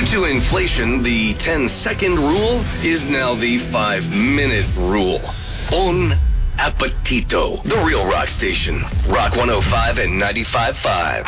Due to inflation, the 10-second rule is now the 5-minute rule. Bon appetito. The Real Rock Station. Rock 105 and 95.5.